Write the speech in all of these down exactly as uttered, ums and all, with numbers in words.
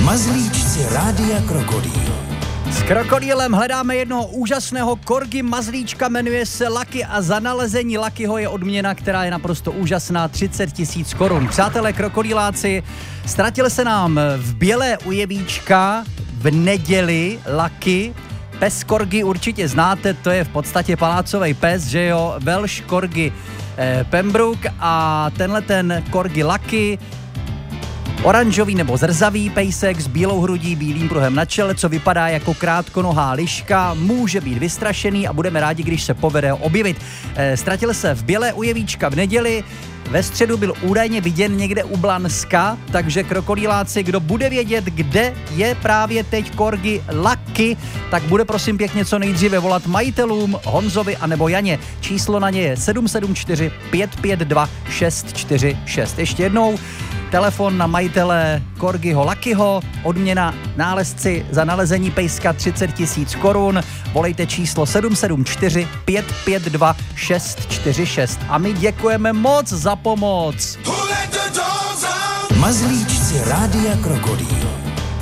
Mazlíčci Rádia Krokodýl. S krokodýlem hledáme jednoho úžasného korgi mazlíčka, jmenuje se Lucky a za nalezení Luckyho je odměna, která je naprosto úžasná, třicet tisíc korun. Přátelé krokodýláci, ztratil se nám v Bělé u Jevíčka v neděli Lucky. Pes korgi určitě znáte, to je v podstatě palácový pes, že jo, Welsh korgi eh, Pembroke a tenhle ten korgi Lucky, oranžový nebo zrzavý pejsek s bílou hrudí, bílým pruhem na čele, co vypadá jako krátkonohá liška, může být vystrašený a budeme rádi, když se povede ho objevit. E, ztratil se v Bělé u Jevíčka v neděli, ve středu byl údajně viděn někde u Blanska, takže krokodýláci, kdo bude vědět, kde je právě teď korgi Lucky, tak bude prosím pěkně co nejdříve volat majitelům Honzovi anebo Janě. Číslo na ně je sedm sedm čtyři pět pět dva šest čtyři šest. Ještě jednou, telefon na majitele korgiho Luckyho, odměna nálezci za nalezení pejska třicet tisíc korun. Volejte číslo sedm sedm čtyři pět pět dva šest čtyři šest. A my děkujeme moc za pomoc. Mazlíčci Rádia Krokodýl.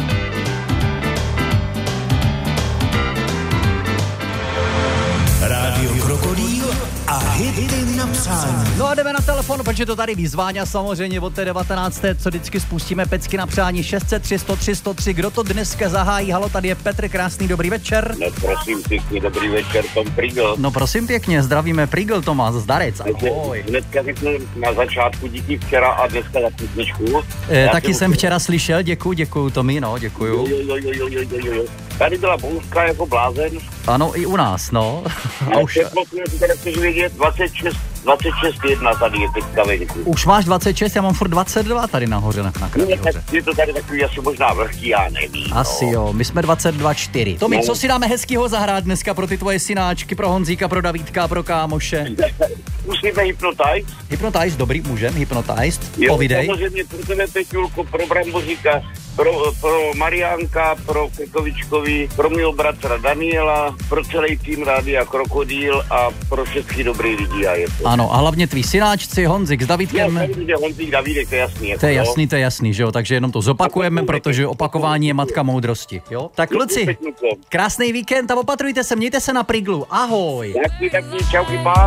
Rádio Krokodýl a hity na přání. No a jdeme na telefon, protože to tady vyzváňa samozřejmě od té devatenácté co vždycky spustíme pecky na přání šest set tři sto tři sto tři. Kdo to dneska zahájí? Halo, tady je Petr, krásný dobrý večer. No prosím pěkně, dobrý večer, Tom Prigl. No prosím pěkně, zdravíme Prigl, Tomáš, zdarec, ahoj. Dneska řeknu na začátku díky včera a dneska za písničku. E, taky jsem včera slyšel, děkuju, děkuju Tomi, no, děkuju. Jo, jo, jo, jo, jo, jo. Tady byla bouřka jako blázen. Ano, i u nás, no. A už... Tady chceš vědět, dvacet šest, dvacet šest jedna tady je teďka venku. Už máš dvacet šest, já mám furt dvacet dva tady nahoře na, na Krabihoře. Je to tady takový asi možná vlhký, já nevím. Asi no. Jo, my jsme dvacet dva čtyři. Tomi, no. Co si dáme hezkýho zahrát dneska pro ty tvoje synáčky, pro Honzíka, pro Davídka, pro kámoše? Musíme Hypnotize. Hypnotize, dobrý, můžem, Hypnotize, jo, povidej. Samozřejmě pro tebe, Peťulko, pro Bramboříka, pro, pro Mariánka, pro Krkovičkovi, pro mýho bratra Daniela, pro celý tým Rádia Krokodýl a pro všechny dobrý lidi. A je to. Ano, a hlavně tví synáčci, Honzik s Davídkem. Jo, Honzik, Davídek, to je jasný. To je jasný, to je jasný, že jo, takže jenom to zopakujeme, protože opakování je matka moudrosti, jo. Tak kluci, krásný víkend a opatrujte se, mějte se na Priglu, ahoj. Taky, taky, čauky, pán.